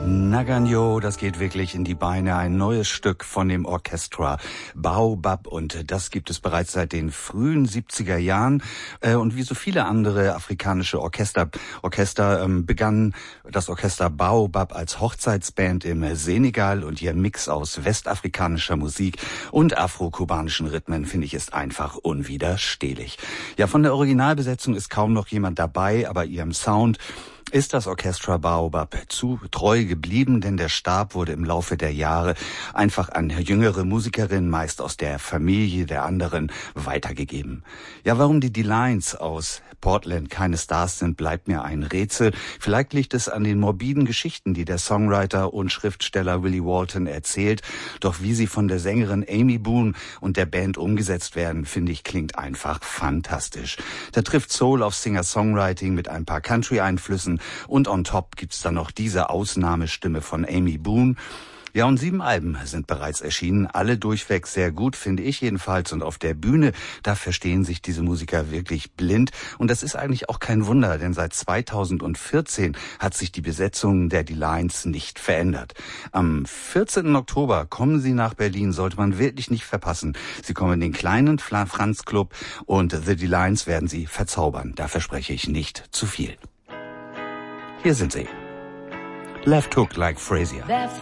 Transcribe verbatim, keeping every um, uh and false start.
Nagano, das geht wirklich in die Beine. Ein neues Stück von dem Orchestra Baobab, und das gibt es bereits seit den frühen siebziger Jahren. Und wie so viele andere afrikanische Orchester, Orchester begann das Orchester Baobab als Hochzeitsband im Senegal, und ihr Mix aus westafrikanischer Musik und afro-kubanischen Rhythmen, finde ich, ist einfach unwiderstehlich. Ja, von der Originalbesetzung ist kaum noch jemand dabei, aber ihrem Sound ist das Orchestra Baobab zu treu geblieben, denn der Stab wurde im Laufe der Jahre einfach an jüngere Musikerinnen, meist aus der Familie der anderen, weitergegeben. Ja, warum die D-Lines aus Portland keine Stars sind, bleibt mir ein Rätsel. Vielleicht liegt es an den morbiden Geschichten, die der Songwriter und Schriftsteller Willie Walton erzählt. Doch wie sie von der Sängerin Amy Boone und der Band umgesetzt werden, finde ich, klingt einfach fantastisch. Da trifft Soul auf Singer-Songwriting mit ein paar Country-Einflüssen, und on top gibt's dann noch diese Ausnahmestimme von Amy Boone. Ja, und sieben Alben sind bereits erschienen, alle durchweg sehr gut, finde ich jedenfalls. Und auf der Bühne, da verstehen sich diese Musiker wirklich blind. Und das ist eigentlich auch kein Wunder, denn seit zweitausendvierzehn hat sich die Besetzung der D-Lines nicht verändert. Am vierzehnten Oktober kommen sie nach Berlin, sollte man wirklich nicht verpassen. Sie kommen in den kleinen Franz Club, und The D-Lines werden sie verzaubern. Da verspreche ich nicht zu viel. Hier sind sie. Left Hook like Frasier.